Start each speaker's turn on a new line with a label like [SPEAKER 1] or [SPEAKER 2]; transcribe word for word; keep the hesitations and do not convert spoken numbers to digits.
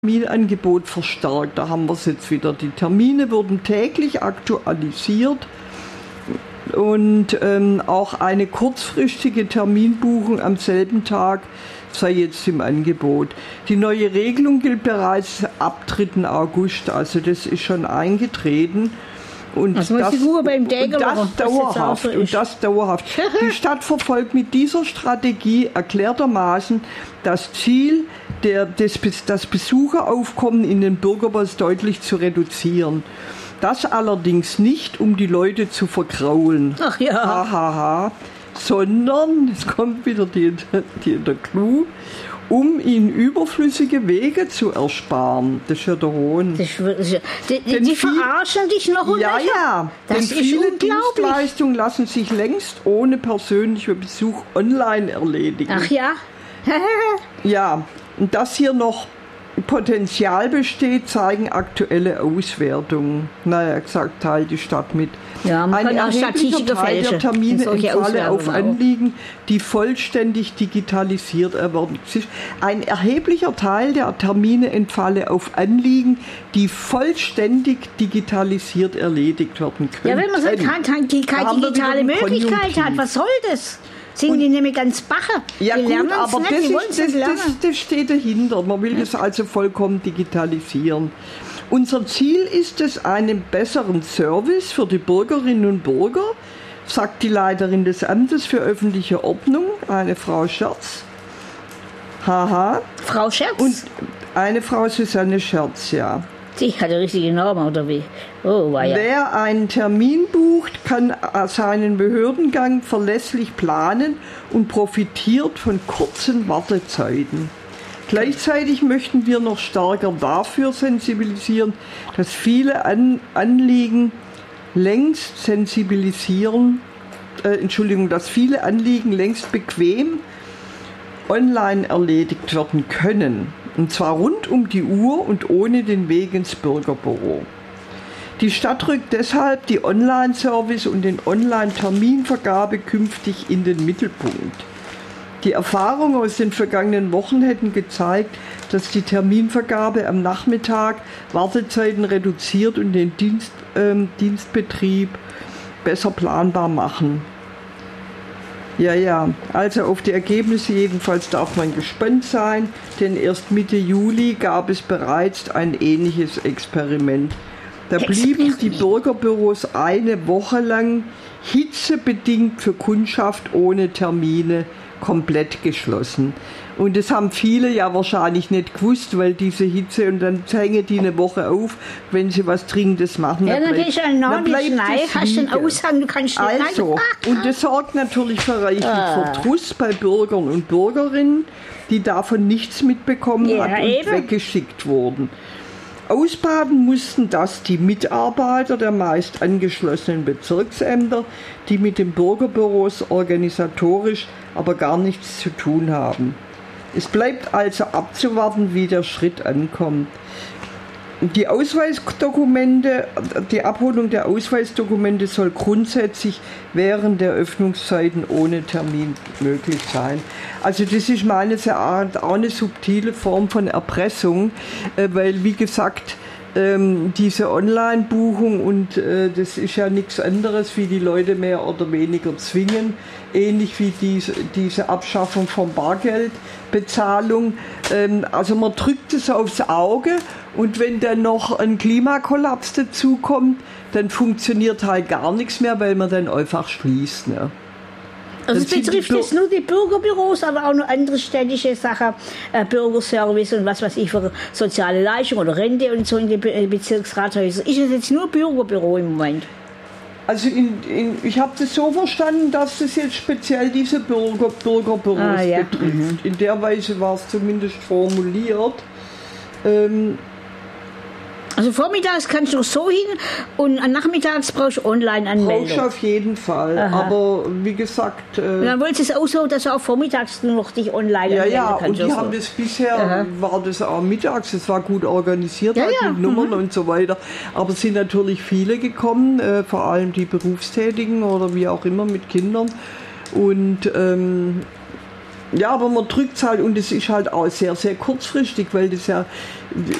[SPEAKER 1] Terminangebot verstärkt. Da haben wir es jetzt wieder. Die Termine wurden täglich aktualisiert und ähm, auch eine kurzfristige Terminbuchung am selben Tag sei jetzt im Angebot. Die neue Regelung gilt bereits ab dritten August, also das ist schon eingetreten. Und
[SPEAKER 2] das, das,
[SPEAKER 1] und
[SPEAKER 2] beim Däger,
[SPEAKER 1] das dauerhaft. So und das dauerhaft. Die Stadt verfolgt mit dieser Strategie erklärtermaßen das Ziel, der, das, das Besucheraufkommen in den Bürgerbus deutlich zu reduzieren. Das allerdings nicht, um die Leute zu vergraulen.
[SPEAKER 2] Ach ja.
[SPEAKER 1] Ha, ha, ha. Sondern, es kommt wieder die, die, der Clou, um ihnen überflüssige Wege zu ersparen. Das ist ja der Hohn.
[SPEAKER 2] Das, das, die die, die verarschen dich noch und
[SPEAKER 1] Ja,
[SPEAKER 2] nöcher.
[SPEAKER 1] ja.
[SPEAKER 2] Das
[SPEAKER 1] Denn
[SPEAKER 2] ist
[SPEAKER 1] viele
[SPEAKER 2] unglaublich.
[SPEAKER 1] Dienstleistungen lassen sich längst ohne persönlichen Besuch online erledigen.
[SPEAKER 2] Ach ja?
[SPEAKER 1] Ja, und dass hier noch Potenzial besteht, zeigen aktuelle Auswertungen. Naja, gesagt, teilt die Stadt mit.
[SPEAKER 2] Ja, man
[SPEAKER 1] Ein
[SPEAKER 2] kann auch
[SPEAKER 1] erheblicher
[SPEAKER 2] Statistiker
[SPEAKER 1] Teil der
[SPEAKER 2] fälschen.
[SPEAKER 1] Termine
[SPEAKER 2] Solche
[SPEAKER 1] entfalle auf
[SPEAKER 2] Auswertungen auch.
[SPEAKER 1] Anliegen, die vollständig digitalisiert werden. Ein erheblicher Teil der Termine entfalle auf Anliegen, die vollständig digitalisiert erledigt werden können.
[SPEAKER 2] Ja, wenn man so keine, keine, keine digitale Möglichkeit hat, was soll das? Sind die nämlich ganz bache?
[SPEAKER 1] Ja
[SPEAKER 2] die
[SPEAKER 1] gut,
[SPEAKER 2] lernen
[SPEAKER 1] aber
[SPEAKER 2] nicht,
[SPEAKER 1] das,
[SPEAKER 2] die
[SPEAKER 1] ist, das, das, das steht dahinter. Man will das also vollkommen digitalisieren. Unser Ziel ist es, einen besseren Service für die Bürgerinnen und Bürger, sagt die Leiterin des Amtes für öffentliche Ordnung, eine Frau Scherz. Haha.
[SPEAKER 2] Frau Scherz?
[SPEAKER 1] Und eine Frau Susanne Scherz, ja.
[SPEAKER 2] Die hat einen richtigen Namen, oder wie? Oh, war ja.
[SPEAKER 1] Wer einen Termin bucht, kann seinen Behördengang verlässlich planen und profitiert von kurzen Wartezeiten. Gleichzeitig möchten wir noch stärker dafür sensibilisieren, dass viele An Anliegen längst sensibilisieren, äh, Entschuldigung, dass viele Anliegen längst bequem online erledigt werden können. Und zwar rund um die Uhr und ohne den Weg ins Bürgerbüro. Die Stadt rückt deshalb die Online-Service und den Online-Terminvergabe künftig in den Mittelpunkt. Die Erfahrungen aus den vergangenen Wochen hätten gezeigt, dass die Terminvergabe am Nachmittag Wartezeiten reduziert und den Dienst, ähm, Dienstbetrieb besser planbar machen. Ja, ja, also auf die Ergebnisse jedenfalls darf man gespannt sein, denn erst Mitte Juli gab es bereits ein ähnliches Experiment. Da blieben die Bürgerbüros eine Woche lang hitzebedingt für Kundschaft ohne Termine komplett geschlossen. Und das haben viele ja wahrscheinlich nicht gewusst, weil diese Hitze, und dann hängen die eine Woche auf, wenn sie was Dringendes machen.
[SPEAKER 2] Ja, dann gehst du an den Schnee, hast einen Aushang, du kannst nicht
[SPEAKER 1] Also, und das sorgt natürlich für reichlich
[SPEAKER 2] Ah.
[SPEAKER 1] Verdruss bei Bürgern und Bürgerinnen, die davon nichts mitbekommen
[SPEAKER 2] Ja,
[SPEAKER 1] hat und
[SPEAKER 2] eben.
[SPEAKER 1] weggeschickt wurden. Ausbaden mussten das die Mitarbeiter der meist angeschlossenen Bezirksämter, die mit den Bürgerbüros organisatorisch aber gar nichts zu tun haben. Es bleibt also abzuwarten, wie der Schritt ankommt. Die Ausweisdokumente, die Abholung der Ausweisdokumente soll grundsätzlich während der Öffnungszeiten ohne Termin möglich sein. Also das ist meines Erachtens auch eine subtile Form von Erpressung, äh, weil wie gesagt, ähm, diese Online-Buchung und äh, das ist ja nichts anderes, wie die Leute mehr oder weniger zwingen, ähnlich wie diese, diese Abschaffung von Bargeldbezahlung. Ähm, also man drückt es aufs Auge und wenn dann noch ein Klimakollaps dazukommt, dann funktioniert halt gar nichts mehr, weil man dann einfach schließt. Ne?
[SPEAKER 2] Also es betrifft jetzt nur die Bürgerbüros, aber auch noch andere städtische Sachen, äh, Bürgerservice und was weiß ich für soziale Leistungen oder Rente und so in den Be äh, Bezirksrathäusern. Ist es jetzt nur Bürgerbüro im Moment?
[SPEAKER 1] Also in, in, ich habe das so verstanden, dass das jetzt speziell diese Bürger, Bürgerbüros
[SPEAKER 2] ah, ja.
[SPEAKER 1] betrifft.
[SPEAKER 2] Mhm.
[SPEAKER 1] In der Weise war es zumindest formuliert. Ähm,
[SPEAKER 2] Also vormittags kannst du so hin und nachmittags brauchst du Online-Anmeldung.
[SPEAKER 1] Brauchst du auf jeden Fall.
[SPEAKER 2] Aha.
[SPEAKER 1] Aber wie gesagt... Äh,
[SPEAKER 2] und dann wolltest du es auch so, dass du auch vormittags nur noch dich online
[SPEAKER 1] ja,
[SPEAKER 2] anmelden
[SPEAKER 1] ja,
[SPEAKER 2] kannst.
[SPEAKER 1] und die
[SPEAKER 2] so.
[SPEAKER 1] haben das bisher,
[SPEAKER 2] Aha.
[SPEAKER 1] war das auch mittags, es war gut organisiert,
[SPEAKER 2] Ja,
[SPEAKER 1] halt
[SPEAKER 2] ja.
[SPEAKER 1] mit Nummern
[SPEAKER 2] Mhm.
[SPEAKER 1] und so weiter. Aber es sind natürlich viele gekommen, äh, vor allem die Berufstätigen oder wie auch immer mit Kindern. Und ähm, Ja, aber man drückt es halt und es ist halt auch sehr, sehr kurzfristig, weil das ja